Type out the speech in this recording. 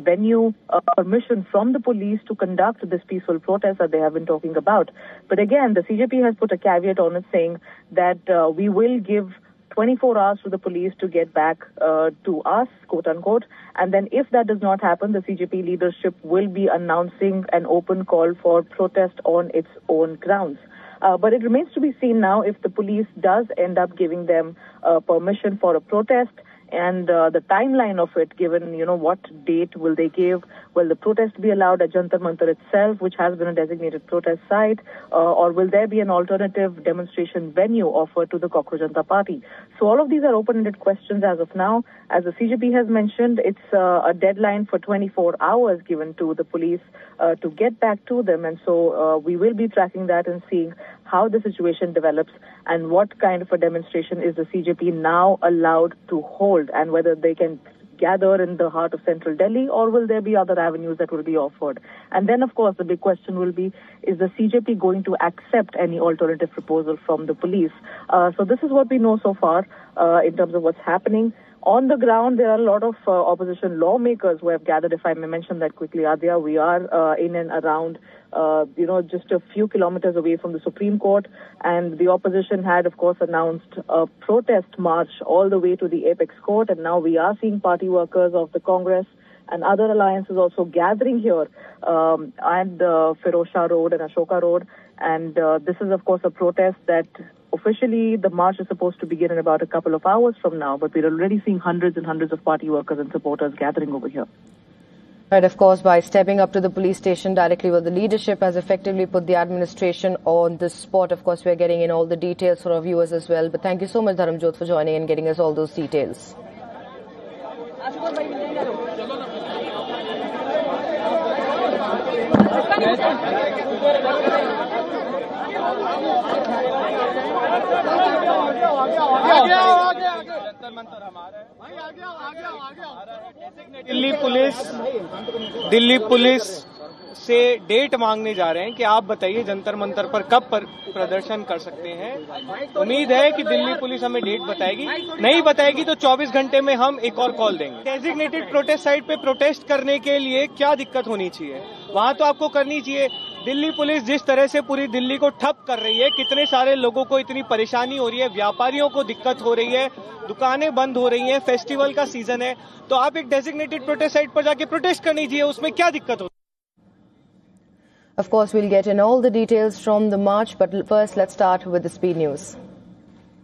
venue permission from the police to conduct this peaceful protest that they have been talking about. But again, the CJP has put a caveat on it saying that we will give 24 hours to the police to get back to us, quote unquote. And then if that does not happen, the CJP leadership will be announcing an open call for protest on its own grounds. But it remains to be seen now if the police does end up giving them permission for a protest, and the timeline of it, given, what date will they give? Will the protest be allowed at Jantar Mantar itself, which has been a designated protest site, or will there be an alternative demonstration venue offered to the Cockroach Janata Party? So all of these are open-ended questions as of now. As the CJP has mentioned, it's a deadline for 24 hours given to the police to get back to them, and so we will be tracking that and seeing how the situation develops and what kind of a demonstration is the CJP now allowed to hold, and whether they can gather in the heart of central Delhi, or will there be other avenues that will be offered. And then, of course, the big question will be, is the CJP going to accept any alternative proposal from the police? So this is what we know so far in terms of what's happening. On the ground, there are a lot of opposition lawmakers who have gathered, if I may mention that quickly, Adya. We are in and around, just a few kilometers away from the Supreme Court. And the opposition had, of course, announced a protest march all the way to the Apex Court. And now we are seeing party workers of the Congress and other alliances also gathering here at Firozshah Road and Ashoka Road. And this is, of course, a protest that officially the march is supposed to begin in about a couple of hours from now, but we're already seeing hundreds and hundreds of party workers and supporters gathering over here. Right, of course, by stepping up to the police station directly, where the leadership has effectively put the administration on the spot. Of course, we're getting in all the details for our viewers as well. But thank you so much, Dharamjot, for joining and getting us all those details. Delhi police से date मांगने जा रहे हैं कि आप बताइए जंतर मंतर पर कब प्रदर्शन कर सकते हैं। उम्मीद है कि दिल्ली पुलिस हमें डेट बताएगी, नहीं बताएगी तो 24 घंटे में हम एक और कॉल देंगे। डेजिग्नेटेड प्रोटेस्ट साइट पे प्रोटेस्ट करने के लिए क्या दिक्कत होनी चाहिए, वहां तो आपको करनी चाहिए। दिल्ली पुलिस जिस तरह से पूरी दिल्ली को ठप कर रही है, कितने सारे लोगों को इतनी परेशानी हो रही है, व्यापारियों को दिक्कत हो रही है, दुकानें बंद हो रही हैं, फेस्टिवल का सीजन है, तो आप एक डेजिग्नेटेड प्रोटेस्ट साइट पर जाके प्रोटेस्ट करनी चाहिए, उसमें क्या दिक्कत हो। Of course, we'll get in all the details from the march, but first let's start with the speed news.